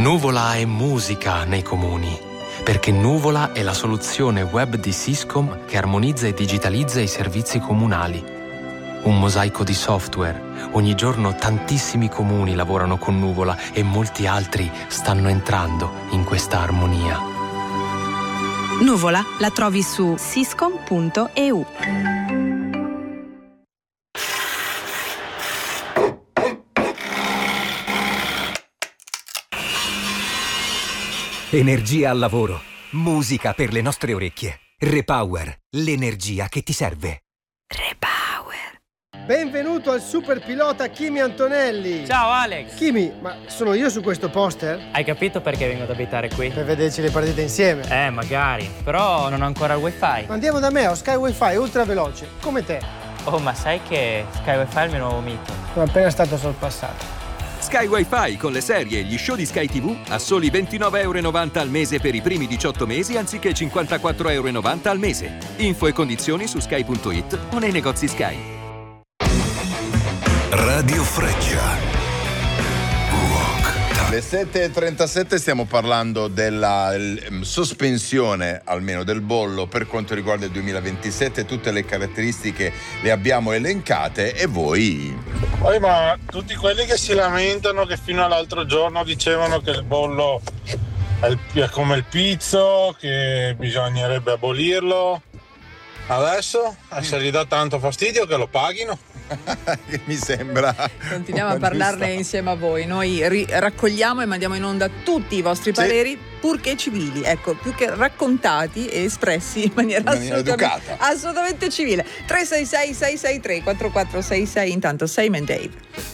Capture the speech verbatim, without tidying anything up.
Nuvola è musica nei comuni, perché Nuvola è la soluzione web di Syscom che armonizza e digitalizza i servizi comunali. Un mosaico di software. Ogni giorno tantissimi comuni lavorano con Nuvola e molti altri stanno entrando in questa armonia. Nuvola la trovi su syscom punto e u. Energia al lavoro, musica per le nostre orecchie. Repower, l'energia che ti serve. Repower. Benvenuto al super pilota Kimi Antonelli. Ciao Alex. Kimi, ma sono io su questo poster? Hai capito perché vengo ad abitare qui? Per vederci le partite insieme. Eh, magari, però non ho ancora il wifi. Andiamo da me, ho Sky Wi-Fi ultra veloce, come te. Oh, ma sai che Sky Wi-Fi è il mio nuovo mito? Sono appena stato sorpassato. Sky Wi-Fi con le serie e gli show di Sky tivù a soli ventinove e novanta euro al mese per i primi diciotto mesi anziché cinquantaquattro e novanta euro al mese. Info e condizioni su sky punto it o nei negozi Sky. Radio Freccia. Le sette e trentasette, stiamo parlando della l- sospensione almeno del bollo per quanto riguarda il duemilaventisette. Tutte le caratteristiche le abbiamo elencate e voi... Poi ma tutti quelli che si lamentano che fino all'altro giorno dicevano che il bollo è, il, è come il pizzo, che bisognerebbe abolirlo, adesso se gli dà tanto fastidio che lo paghino. Che mi sembra. Continuiamo a parlarne giusta. Insieme a voi. Noi ri- raccogliamo e mandiamo in onda tutti i vostri pareri, sì, purché civili, ecco, più che raccontati e espressi in maniera, in maniera assolutamente, assolutamente civile. tre sei sei sei sei tre quattro quattro sei sei. Intanto Simon Dave.